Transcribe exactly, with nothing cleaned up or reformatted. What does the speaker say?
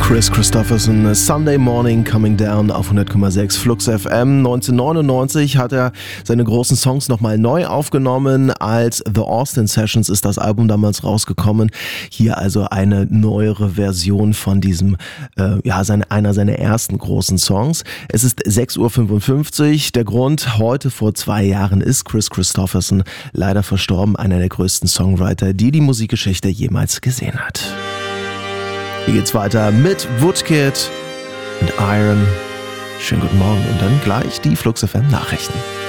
Kris Kristofferson, Sunday Morning Coming Down auf hundert Komma sechs Flux F M. neunzehnhundertneunundneunzig hat er seine großen Songs nochmal neu aufgenommen. Als The Austin Sessions ist das Album damals rausgekommen. Hier also eine neuere Version von diesem, äh, ja, seine, einer seiner ersten großen Songs. Es ist sechs Uhr fünfundfünfzig. Der Grund, heute vor zwei Jahren ist Kris Kristofferson leider verstorben. Einer der größten Songwriter, die die Musikgeschichte jemals gesehen hat. Hier geht's weiter mit Woodkid und Iron. Schönen guten Morgen und dann gleich die Flux F M Nachrichten.